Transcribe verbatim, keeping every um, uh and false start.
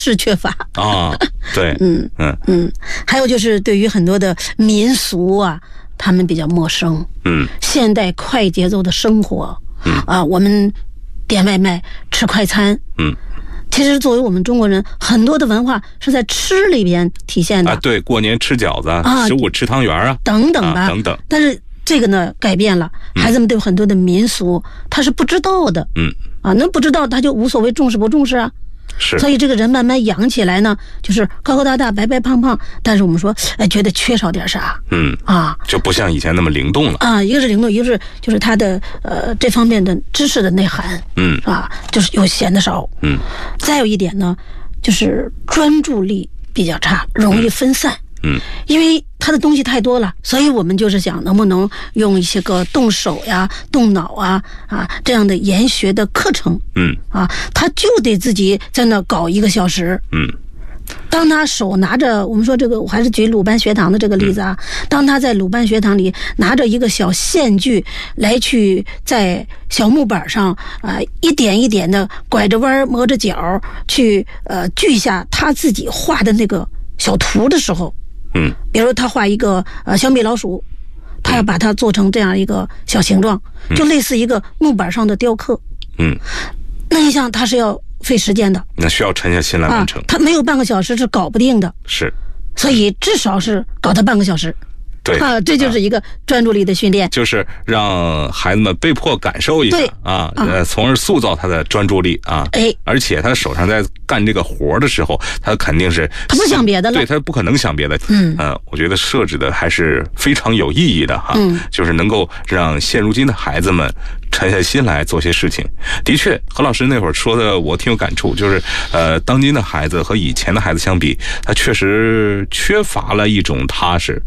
是缺乏啊，对， 嗯嗯嗯，还有就是对于很多的民俗啊，他们比较陌生。 嗯， 现代快节奏的生活， 嗯啊，我们点外卖吃快餐， 嗯。 其实作为我们中国人，很多的文化是在吃里边体现的啊。对，过年吃饺子，啊，十五吃汤圆啊， 等等吧， 啊、等等。 但是这个呢改变了，孩子们对很多的民俗、嗯、他是不知道的， 嗯啊，那不知道他就无所谓重视不重视啊。 是， 所以这个人慢慢养起来呢，就是高高大大、白白胖胖，但是我们说，哎，觉得缺少点啥， 嗯啊， 就不像以前那么灵动了啊。一个是灵动，一个是就是他的呃这方面的知识的内涵， 嗯啊，就是又显得少， 嗯。 再有一点呢，就是专注力比较差，容易分散。 嗯， 因为他的东西太多了，所以我们就是想能不能用一些个动手呀、动脑啊啊这样的研学的课程。 嗯， 啊，他就得自己在那搞一个小时。 嗯， 当他手拿着，我们说这个，我还是举鲁班学堂的这个例子啊。嗯、当他在鲁班学堂里拿着一个小线锯来去在小木板上啊、呃、一点一点的拐着弯磨着角去呃锯下他自己画的那个小图的时候。 嗯， 比如他画一个呃小米老鼠，他要把它做成这样一个小形状， 嗯、 就类似一个木板上的雕刻。 嗯， 那一项他是要费时间的， 那需要沉下心来完成。 啊、他没有半个小时是搞不定的。 是， 所以至少是搞他半个小时。 对啊，这就是一个专注力的训练， 就是让孩子们被迫感受一下啊，呃，从而塑造他的专注力啊。 哎， 而且他手上在干这个活的时候，他肯定是他不想别的了， 对他不可能想别的。 嗯， 呃，我觉得设置的还是非常有意义的哈， 嗯， 就是能够让现如今的孩子们沉下心来做些事情。的确，何老师那会儿说的我挺有感触，就是呃，当今的孩子和以前的孩子相比，他确实缺乏了一种踏实。